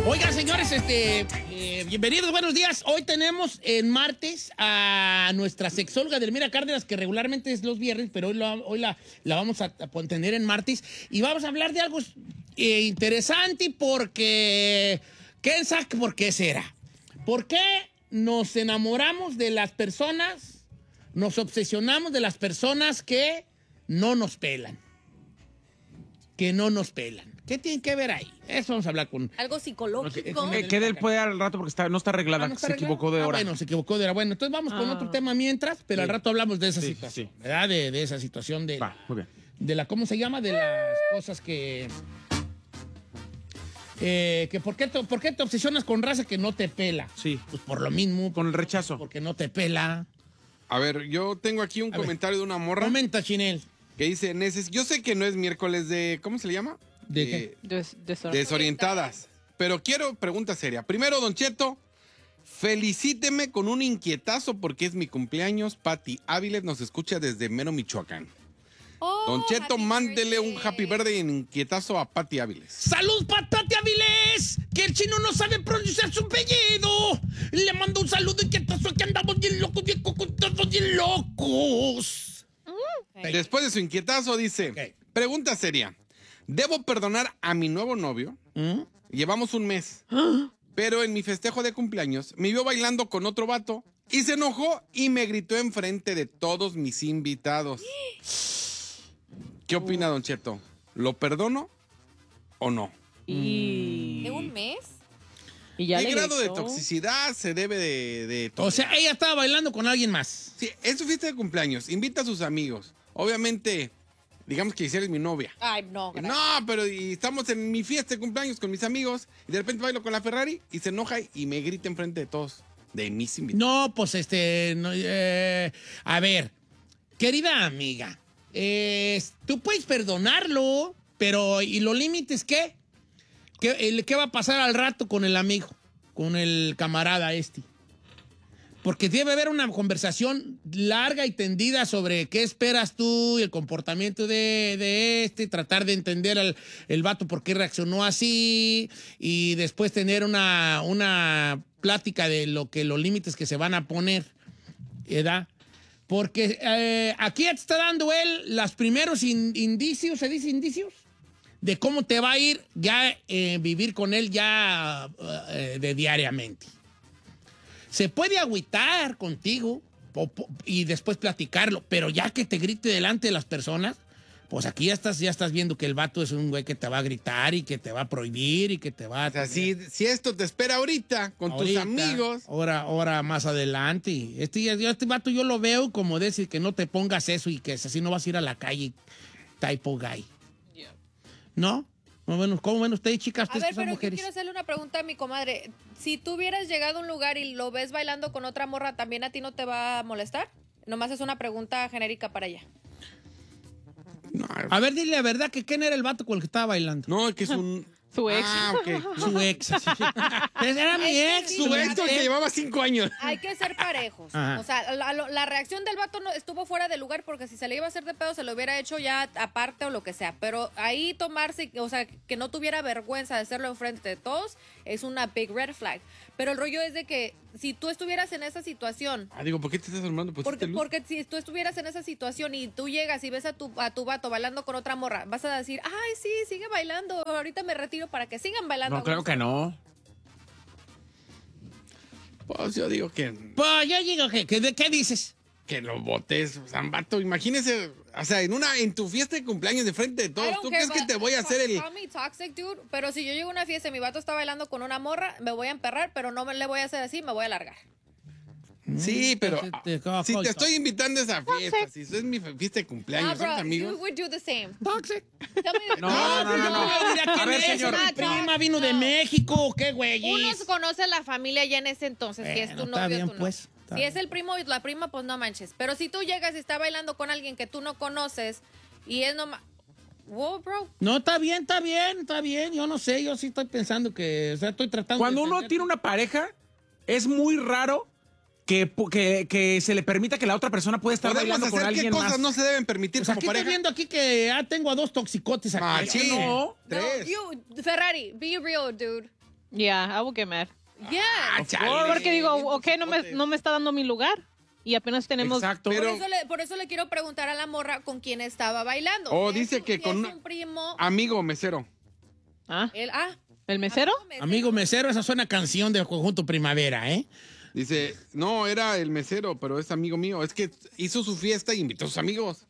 Oigan, señores, bienvenidos, buenos días. Hoy tenemos en martes a nuestra sexóloga Delmira Cárdenas, que regularmente es los viernes, pero hoy la vamos a tener en martes. Y vamos a hablar de algo interesante porque... ¿Quién sabe por qué será? ¿Por qué nos enamoramos de las personas, nos obsesionamos de las personas que no nos pelan? Que no nos pelan. ¿Qué tiene que ver ahí? Eso vamos a hablar con... Algo psicológico. Que él puede al rato porque no está arreglada. ¿No está se arreglada? equivocó de hora. Bueno, se equivocó de hora. Bueno, entonces vamos con otro tema mientras, pero al rato hablamos de esa situación. Sí. ¿Verdad? De esa situación de... Va, muy bien. De la... ¿Cómo se llama? De las cosas que ¿por qué te obsesionas con raza que no te pela? Sí. Pues por lo mismo. Con el rechazo. Porque no te pela. A ver, yo tengo aquí un comentario de una morra Comenta, Chinel. que dice, yo sé que no es miércoles de, ¿cómo se le llama? ¿De qué? Desorientadas. Pero quiero pregunta seria. Primero, Don Cheto, felicíteme con un inquietazo porque es mi cumpleaños. Pati Áviles nos escucha desde Mero, Michoacán. Oh, Don Cheto, happy mándele un birthday. happy birthday en inquietazo a Pati Áviles. ¡Salud, Patate Avilés! Que el chino no sabe pronunciar su apellido. Le mando un saludo y que andamos bien locos, bien cocotados, bien locos. Después de su inquietazo dice, Ok. pregunta seria. ¿Debo perdonar a mi nuevo novio? Llevamos un mes. Pero en mi festejo de cumpleaños me vio bailando con otro vato y se enojó y me gritó enfrente de todos mis invitados. ¿Qué opina, Don Cheto? ¿Lo perdono o no? ¿De un mes? Y ya ¿Qué le grado de gritó. toxicidad se debe de O sea, ella estaba bailando con alguien más. Sí, es su fiesta de cumpleaños. Invita a sus amigos. Obviamente, digamos que Giselle es mi novia. Ay, no. gracias. No, pero y estamos en mi fiesta de cumpleaños con mis amigos y de repente bailo con la Ferrari y se enoja y me grita enfrente de todos, de mis invitados. No, pues no, a ver, querida amiga, tú puedes perdonarlo, pero ¿y los límites qué? ¿Qué va a pasar al rato con el amigo, con el camarada este? Porque debe haber una conversación larga y tendida sobre qué esperas tú y el comportamiento de tratar de entender el vato por qué reaccionó así y después tener una plática de los límites que se van a poner, ¿verdad? Porque aquí ya te está dando él los primeros indicios, ¿se dice indicios? De cómo te va a ir ya vivir con él ya de diariamente. Se puede agüitar contigo y después platicarlo, pero ya que te grite delante de las personas, pues aquí ya estás viendo que el vato es un güey que te va a gritar y que te va a prohibir y que te va a... O sea, si esto te espera ahorita con tus ahorita, amigos. Ahora más adelante. Este vato yo lo veo como decir que no te pongas eso y que así no vas a ir a la calle type of guy. ¿No? ¿Cómo ven ustedes, chicas? A Ustedes ver, que son pero yo mujeres. quiero hacerle una pregunta a mi comadre. Si tú hubieras llegado a un lugar y lo ves bailando con otra morra, ¿también a ti no te va a molestar? Nomás es una pregunta genérica para ella. No, A ver, dile la verdad que quién era el vato con el que estaba bailando. no, que es un... Su ex. Ah, ok. Su ex. así. Era mi Es que ex. sí, Su ex que llevaba 5 años. Hay que ser parejos. Ajá. O sea, la reacción del vato no estuvo fuera de lugar porque si se le iba a hacer de pedo se lo hubiera hecho ya aparte o lo que sea. Pero ahí tomarse, o sea, que no tuviera vergüenza de hacerlo enfrente de todos es una big red flag. Pero el rollo es de que si tú estuvieras en esa situación, Ah, digo, ¿por qué te estás armando? Pues porque si tú estuvieras en esa situación y tú llegas y ves a tu vato bailando con otra morra, vas a decir, ay, sí, sigue bailando, ahorita me retiro para que sigan bailando. No, claro que no. Pues yo digo que Pues yo digo ¿qué dices? lo botes, Zambato. Imagínese, o sea, en tu fiesta de cumpleaños de frente de I todos, don't ¿tú care, crees que but te voy a hacer el... call me toxic, dude, pero si yo llego a una fiesta y mi vato está bailando con una morra, me voy a emperrar, pero no le voy a hacer así, me voy a largar. Sí, pero si te estoy estoy invitando a esa fiesta, si es mi fiesta de cumpleaños, bro, somos amigos. you would do the same. toxic. Tell me- No. Mira, ¿quién A ver, es? señor. Mi prima vino de No. México, qué güey. Uno conoce la familia ya en ese entonces, si es tu Bueno, está novio, bien, tú no. pues, está Si bien. es el primo y la prima, pues no manches. Pero si tú llegas y está bailando con alguien que tú no conoces y es nomás... Wow, bro. No, está bien. Yo no sé, yo sí estoy pensando que, o sea, estoy tratando Cuando de uno entender. tiene una pareja, es muy raro que se le permita que la otra persona pueda estar Podemos bailando con hacer qué alguien cosas más. no se deben permitir Pues como aquí estoy pareja. viendo aquí que ya tengo a 2 toxicotes aquí. Machín. No. No, 3. Ferrari, be real, dude. Yeah, I will get mad. Yes. Porque digo, ok, no me está dando mi lugar. Y apenas tenemos... Exacto. Pero- Por eso le quiero preguntar a la morra con quién estaba bailando. O Si es dice un- que si con es un primo. amigo mesero. ¿Ah? ¿El ¿El mesero? Amigo mesero, esa suena canción del conjunto Primavera, ¿eh? Dice, no, era el mesero, pero es amigo mío. Es que hizo su fiesta y invitó a sus amigos.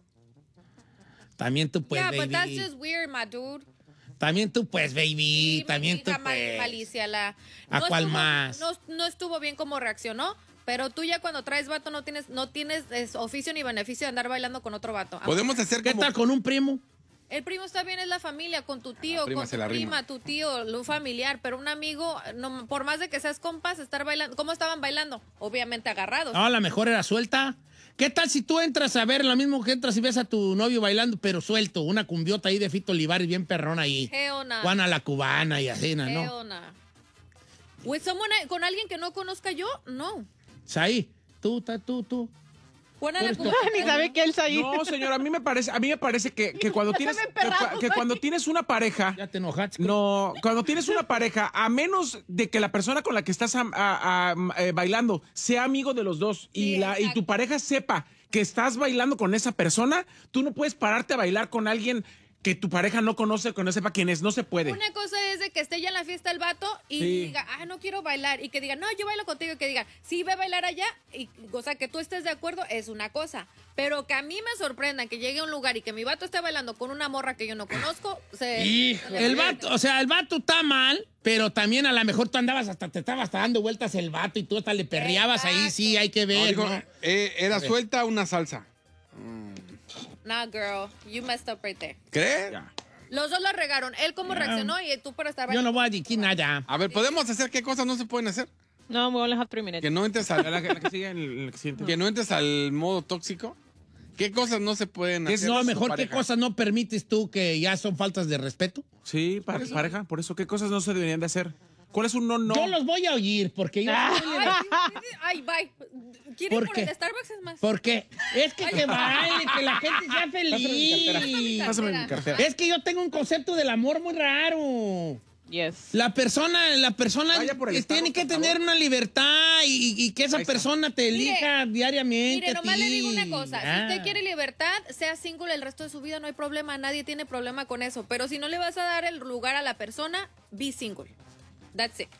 También tú pues, Yeah, but that's baby. just weird, my dude. También tú pues, baby. Sí, También tú hija pues. malicia, ¿A cuál estuvo- más? No estuvo bien como reaccionó, pero tú ya cuando traes vato no tienes oficio ni beneficio de andar bailando con otro vato. Podemos hacer ¿Qué como... tal con un primo? El primo está bien, es la familia, con tu tío, prima con se tu la prima, rima. tu tío, un familiar, pero un amigo, no, por más de que seas compas, estar bailando. ¿Cómo estaban bailando? Obviamente agarrados. No, a lo mejor era suelta. ¿Qué tal si tú entras a ver lo mismo que entras y ves a tu novio bailando, pero suelto? Una cumbiota ahí de Fito Olivares bien perrona ahí. Hell nah. Juana la cubana y así, ¿no? Hell nah. With someone, con alguien que no conozca yo, no. Ahí, tú. Juana la Eres cubana. Ni sabe que él está ahí. No, señora, a mí me parece que cuando tienes que cuando tienes una pareja, Ya te enojaste. no, cuando tienes una pareja, a menos de que la persona con la que estás bailando sea amigo de los dos Sí, y tu pareja sepa que estás bailando con esa persona, tú no puedes pararte a bailar con alguien que tu pareja no conoce, que no sepa quién es, no se puede. Una cosa es de que esté ya en la fiesta el vato y Sí. diga, no quiero bailar. Y que diga, no, yo bailo contigo. Y que diga, sí, ve a bailar allá. Y, o sea, que tú estés de acuerdo es una cosa. Pero que a mí me sorprenda que llegue a un lugar y que mi vato esté bailando con una morra que yo no conozco. El vato, o sea, el vato está mal, pero también a lo mejor tú andabas te estabas hasta dando vueltas el vato y tú hasta le perreabas ahí, sí, hay que No, ver, dijo, ¿no? era suelta una salsa. Nah, girl, you messed up right there. ¿Crees? Los dos la regaron. Él cómo reaccionó y tú por estar Yo bailando. no voy a decir nada. A ver, ¿podemos hacer qué cosas no se pueden hacer? No, we only have 3 minutes. Que no entres La al, que sigue en el siguiente. que no entres al modo tóxico. ¿Qué cosas no se pueden hacer? No, con tu mejor qué pareja? cosas no permites tú que ya son faltas de respeto. Sí, pareja, por eso, ¿qué cosas no se deberían de hacer? ¿Cuál es un no? Yo los voy a oír porque yo Ay, bye. ¿Quieren ¿Por por qué? el Starbucks es más? porque es que baile, que la gente sea feliz. Pásame mi cartera. Es que yo tengo un concepto del amor muy raro. Yes. La persona Vaya por el tiene Starbucks, que por tener favor. una libertad y que esa Ahí está. persona te elija diariamente. Mire, a nomás le ti. digo una cosa. Ah. Si usted quiere libertad, sea single el resto de su vida, no hay problema. Nadie tiene problema con eso. Pero si no le vas a dar el lugar a la persona, be single. That's it.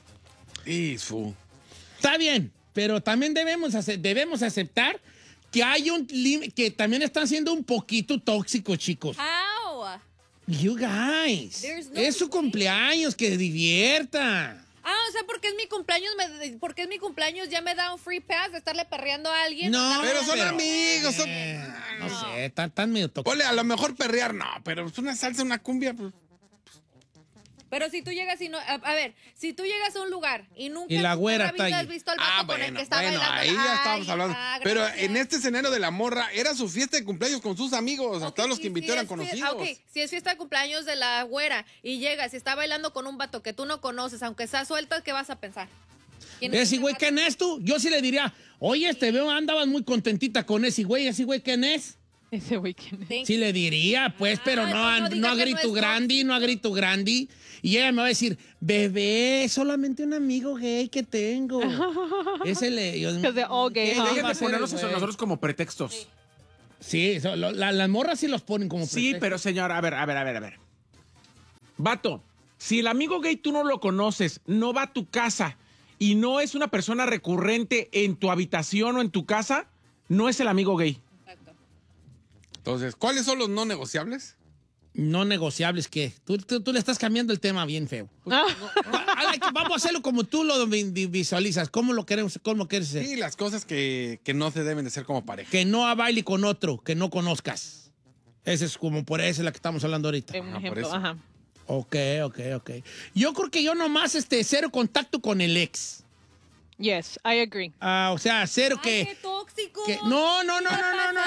Está bien, pero también debemos aceptar que hay que también están siendo un poquito tóxicos, chicos. How? You guys. There's no Es su way. cumpleaños, que divierta. O sea, porque es mi cumpleaños, ya me da un free pass de estarle perreando a alguien. No, Pero son amigos, son... No sé, están medio tóxicos. Ponle, a lo mejor perrear, no, pero es una salsa, una cumbia, pues... Pero si tú llegas y no... A ver, si tú llegas a un lugar y nunca Y la güera nunca está has ahí. visto al vato con el que está bailando. ahí ya estábamos hablando. Pero gracias. en este escenario de la morra, era su fiesta de cumpleaños con sus amigos, Ok, todos los que y invitó si eran es conocidos. si es fiesta de cumpleaños de la güera y llegas y está bailando con un vato que tú no conoces, aunque sea suelto, ¿qué vas a pensar? ¿Quién Ese ese güey, vato? ¿quién es tú? Yo sí le diría, oye, te veo, andabas muy contentita con ese güey, ¿quién es? Ese weekend. Sí. Sí le diría, pues, pero Ay, no, pues no diga no a que no grito es grande, no a grito grande. Y ella me va a decir, bebé, solamente un amigo gay que tengo. Ese le... yo- Because they're all gay, ¿Qué huh? va Dejen a de hacer ponerlos el a güey? nosotros como pretextos. Sí, las morras sí los ponen como Sí, pretexto. pero señor, a ver. Vato, si el amigo gay tú no lo conoces, no va a tu casa y no es una persona recurrente en tu habitación o en tu casa, no es el amigo gay. Exacto. Entonces, ¿cuáles son los no negociables? No negociables, ¿qué? Tú le estás cambiando el tema bien feo. Vamos a hacerlo como tú lo visualizas. ¿Cómo lo queremos? ¿Cómo quieres ser? Sí, las cosas que no se deben de hacer como pareja. Que no a baile con otro, que no conozcas. Esa es como por eso es la que estamos hablando ahorita. Un por ejemplo, eso. ajá. Ok. Yo creo que yo nomás cero contacto con el ex. Yes, I agree. O sea, cero Ay, que... qué tóxico. No.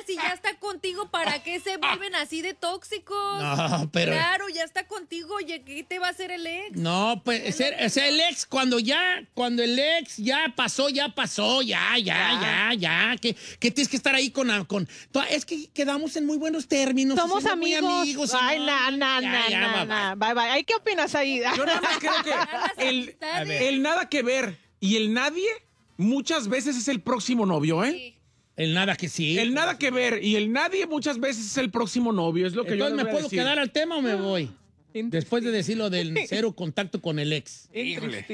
si ya está contigo, ¿para qué se vuelven así de tóxicos? No, pero... Claro, ya está contigo, ¿qué te va a hacer el ex? No, pues, o sea, el ex, cuando el ex ya pasó, ya. Que tienes que estar ahí con... Es que quedamos en muy buenos términos. Somos muy amigos. Ay, Bye. ¿Ay, qué opinas ahí? Yo nada más creo que el nada que ver y el nadie muchas veces es el próximo novio, ¿eh? Sí. El nada que sí. El nada que ver y el nadie muchas veces es el próximo novio, es lo que Entonces, yo ¿me puedo quedar al tema o me voy? Después de decir lo del cero contacto con el ex. Híjole.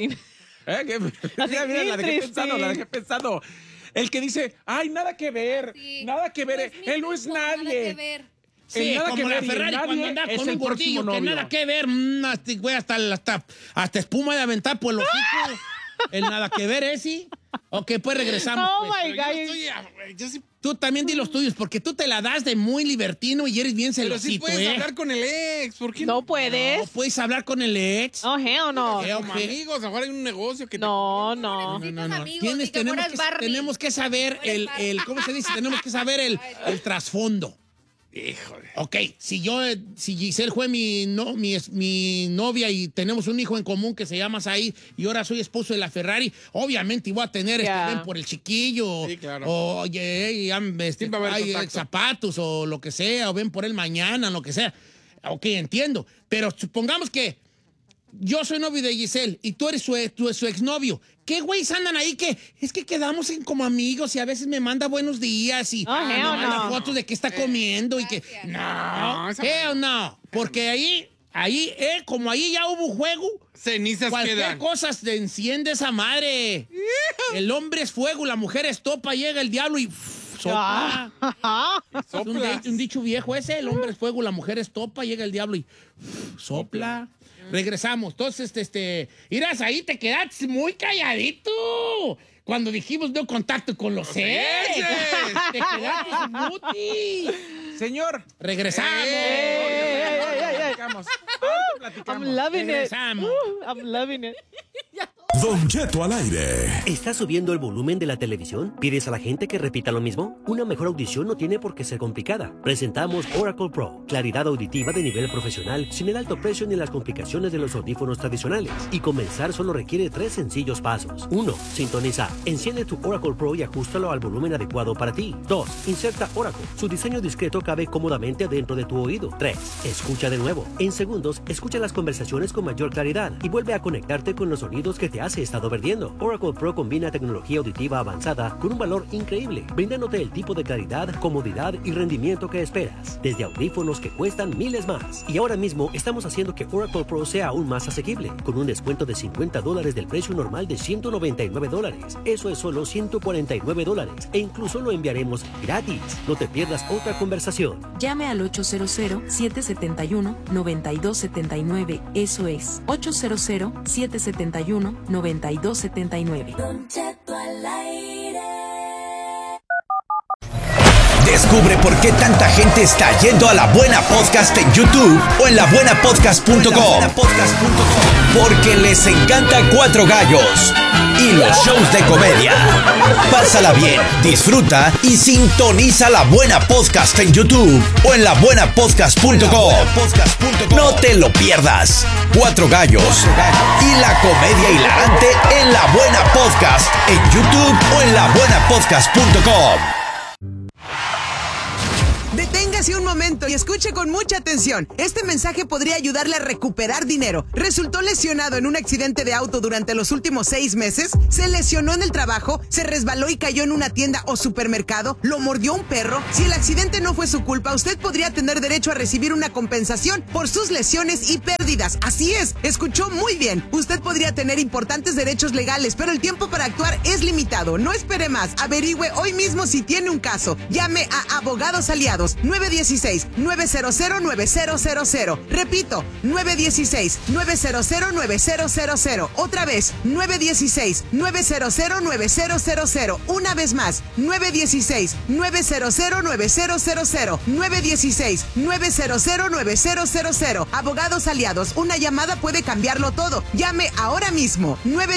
Mira, la dejé pensando. El que dice, ay, nada que ver, Sí. No es él no es Nada que nadie. ver. Sí, nada como que la ver y el Ferrari nadie cuando anda es con el un gordillo próximo que novio. nada que ver, güey, hasta espuma de aventar por el hocico. El nada que ver, ¿sí? Ok, pues regresamos. Oh, pues. my Pero God. yo sí, Tú también di los tuyos, porque tú te la das de muy libertino y eres bien pero sí celosito, puedes ¿eh? hablar con el ex. ¿Por qué No puedes. No puedes hablar con el ex. Oh, hell no. Como amigos, a lo mejor hay un negocio que No. Necesitas amigos, ni que Tenemos fueras Barbie. tenemos que saber No eres Barbie. ¿cómo se dice? Tenemos que saber el trasfondo. Híjole. Ok, si Giselle fue mi novia y tenemos un hijo en común que se llama Said y ahora soy esposo de la Ferrari, obviamente voy a tener ven por el chiquillo. Sí, claro. O Siempre va a haber hay contacto. zapatos o lo que sea, o ven por él mañana, lo que sea. Ok, entiendo. Pero supongamos que yo soy novio de Giselle y tú eres su exnovio. ¿Qué güeyes andan ahí que es que quedamos como amigos y a veces me manda buenos días y me hell manda no. fotos de que está comiendo y que... Gracias. No, esa hell no. Porque ahí, como ahí ya hubo juego, Cenizas cualquier quedan. cosa se enciende esa madre. El hombre es fuego, la mujer es topa, llega el diablo y sopla. Es Soplas. un dicho viejo ese, el hombre es fuego, la mujer es topa, llega el diablo y sopla. Regresamos. Entonces, irás ahí, te quedaste muy calladito. Cuando dijimos no contacto con los ex. Te quedaste muti. Señor, Regresamos. platicamos. Ahorita I'm platicamos. loving it. Regresamos. I'm loving it. Don Cheto al aire. ¿Estás subiendo el volumen de la televisión? ¿Pides a la gente que repita lo mismo? Una mejor audición no tiene por qué ser complicada. Presentamos Oracle Pro, claridad auditiva de nivel profesional, sin el alto precio ni las complicaciones de los audífonos tradicionales. Y comenzar solo requiere 3 sencillos pasos. 1. Sintoniza. Enciende tu Oracle Pro y ajustalo al volumen adecuado para ti. 2. Inserta Oracle. Su diseño discreto cabe cómodamente dentro de tu oído. 3. Escucha de nuevo. En segundos, escucha las conversaciones con mayor claridad y vuelve a conectarte con los sonidos que te has estado perdiendo. Oracle Pro combina tecnología auditiva avanzada con un valor increíble, brindándote el tipo de claridad, comodidad y rendimiento que esperas, desde audífonos que cuestan miles más. Y ahora mismo estamos haciendo que Oracle Pro sea aún más asequible, con un descuento de $50 del precio normal de $199. Eso es solo $149 e incluso lo enviaremos gratis. No te pierdas otra conversación. Llame al 800-771-9279. Eso es 800-771-9279. Descubre por qué tanta gente está yendo a La Buena Podcast en YouTube o en labuenapodcast.com. Porque les encanta Cuatro Gallos y los shows de comedia. Pásala bien, disfruta y sintoniza La Buena Podcast en YouTube o en labuenapodcast.com. No te lo pierdas. Cuatro Gallos y la comedia hilarante en La Buena Podcast en YouTube o en labuenapodcast.com. Deténgase un momento y escuche con mucha atención. Este mensaje podría ayudarle a recuperar dinero. ¿Resultó lesionado en un accidente de auto durante los últimos 6 meses? ¿Se lesionó en el trabajo? ¿Se resbaló y cayó en una tienda o supermercado? ¿Lo mordió un perro? Si el accidente no fue su culpa, usted podría tener derecho a recibir una compensación por sus lesiones y pérdidas. Así es, escuchó muy bien. Usted podría tener importantes derechos legales, pero el tiempo para actuar es limitado. No espere más. Averigüe hoy mismo si tiene un caso. Llame a Abogados Aliados 9 916-900-9000. Repito, 916-900-9000. Otra vez, 916-900-9000. Una vez más, 916-900-9000. 916-900-9000. Abogados Aliados, una llamada puede cambiarlo todo. Llame ahora mismo.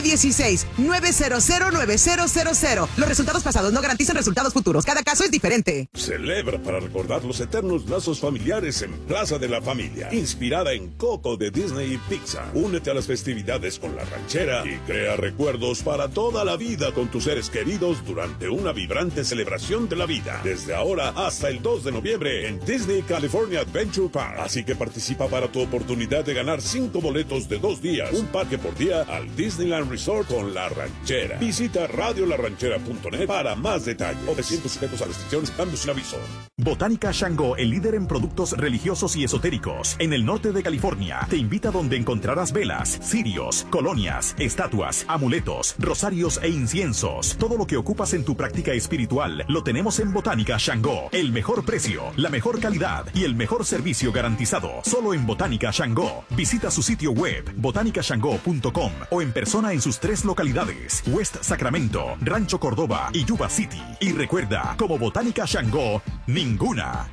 916-900-9000. Los resultados pasados no garantizan resultados futuros. Cada caso es diferente. Celebra para recordar los eternos lazos familiares en Plaza de la Familia, inspirada en Coco de Disney y Pixar. Únete a las festividades con La Ranchera y crea recuerdos para toda la vida con tus seres queridos durante una vibrante celebración de la vida. Desde ahora hasta el 2 de noviembre en Disney California Adventure Park. Así que participa para tu oportunidad de ganar 5 boletos de 2 días, un parque por día al Disneyland Resort con La Ranchera. Visita radiolaranchera.net para más detalles. 900 sujetos a restricciones, cambios sin aviso. Botánica Shango, el líder en productos religiosos y esotéricos en el norte de California, te invita donde encontrarás velas, cirios, colonias, estatuas, amuletos, rosarios e inciensos. Todo lo que ocupas en tu práctica espiritual lo tenemos en Botánica Shango. El mejor precio, la mejor calidad y el mejor servicio garantizado. Solo en Botánica Shango. Visita su sitio web botanicashango.com o en persona en sus 3 localidades: West Sacramento, Rancho Cordova y Yuba City. Y recuerda, como Botánica Shango, ninguna.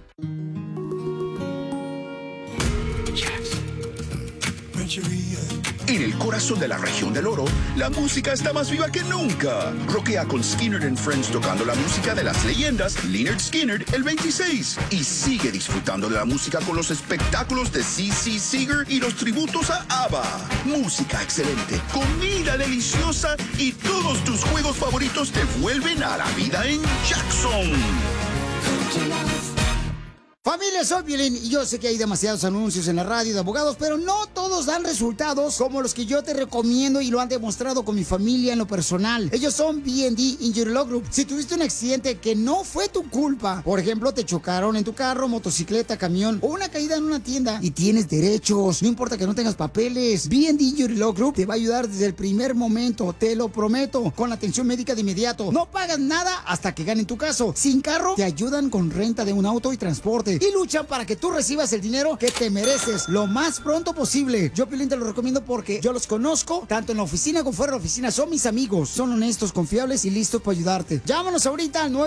En el corazón de la región del oro, la música está más viva que nunca. Rockea con Skynyrd and Friends tocando la música de las leyendas Lynyrd Skynyrd el 26. Y sigue disfrutando de la música con los espectáculos de C.C. Seeger y los tributos a ABBA. Música excelente, comida deliciosa y todos tus juegos favoritos te vuelven a la vida en Jackson. Familia, soy Piolín y yo sé que hay demasiados anuncios en la radio de abogados, pero no todos dan resultados como los que yo te recomiendo y lo han demostrado con mi familia en lo personal. Ellos son B&D Injury Law Group. Si tuviste un accidente que no fue tu culpa, por ejemplo, te chocaron en tu carro, motocicleta, camión o una caída en una tienda y tienes derechos, no importa que no tengas papeles, B&D Injury Law Group te va a ayudar desde el primer momento, te lo prometo, con atención médica de inmediato. No pagas nada hasta que ganen tu caso. Sin carro, te ayudan con renta de un auto y transporte. Y luchan para que tú recibas el dinero que te mereces lo más pronto posible. Yo, Piolín, te lo recomiendo porque yo los conozco, tanto en la oficina como fuera de la oficina. Son mis amigos, son honestos, confiables y listos para ayudarte. Llámanos ahorita al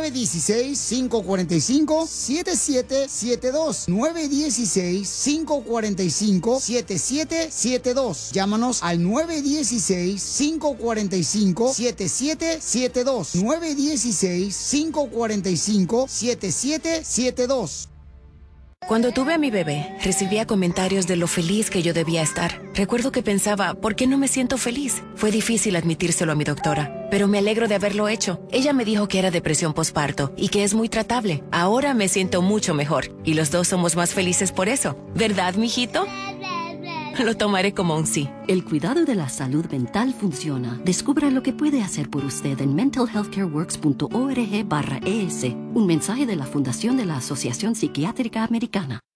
916-545-7772. 916-545-7772. Llámanos al 916-545-7772. 916-545-7772. Cuando tuve a mi bebé, recibía comentarios de lo feliz que yo debía estar. Recuerdo que pensaba, ¿por qué no me siento feliz? Fue difícil admitírselo a mi doctora, pero me alegro de haberlo hecho. Ella me dijo que era depresión posparto y que es muy tratable. Ahora me siento mucho mejor y los dos somos más felices por eso. ¿Verdad, mijito? Lo tomaré como un sí. El cuidado de la salud mental funciona. Descubra lo que puede hacer por usted en mentalhealthcareworks.org/es. Un mensaje de la Fundación de la Asociación Psiquiátrica Americana.